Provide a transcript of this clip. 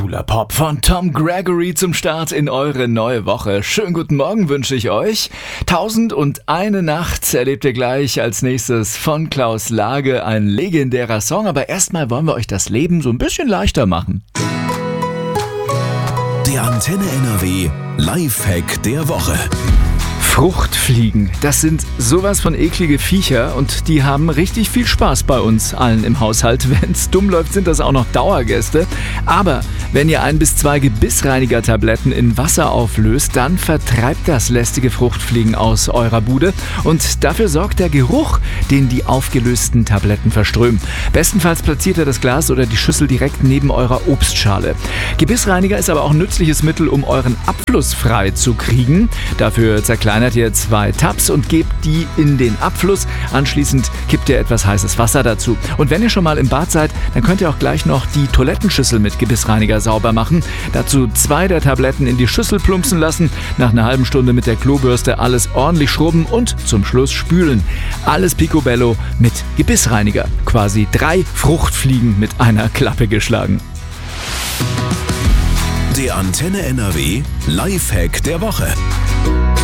cooler Pop von Tom Gregory zum Start in eure neue Woche. Schönen guten Morgen wünsche ich euch. 1001 Nacht erlebt ihr gleich als nächstes von Klaus Lage, ein legendärer Song. Aber erstmal wollen wir euch das Leben so ein bisschen leichter machen. Der Antenne NRW Lifehack der Woche. Fruchtfliegen, das sind sowas von eklige Viecher und die haben richtig viel Spaß bei uns allen im Haushalt. Wenn's dumm läuft, sind das auch noch Dauergäste. Aber wenn ihr 1 bis 2 Gebissreiniger-Tabletten in Wasser auflöst, dann vertreibt das lästige Fruchtfliegen aus eurer Bude und dafür sorgt der Geruch, den die aufgelösten Tabletten verströmen. Bestenfalls platziert ihr das Glas oder die Schüssel direkt neben eurer Obstschale. Gebissreiniger ist aber auch ein nützliches Mittel, um euren Abfluss frei zu kriegen. Dafür zerkleinert ihr 2 Tabs und gebt die in den Abfluss. Anschließend kippt ihr etwas heißes Wasser dazu. Und wenn ihr schon mal im Bad seid, dann könnt ihr auch gleich noch die Toilettenschüssel mit Gebissreiniger sauber machen. Dazu 2 der Tabletten in die Schüssel plumpsen lassen, nach einer halben Stunde mit der Klobürste alles ordentlich schrubben und zum Schluss spülen. Alles picobello mit Gebissreiniger. Quasi 3 Fruchtfliegen mit einer Klappe geschlagen. Der Antenne NRW Lifehack der Woche.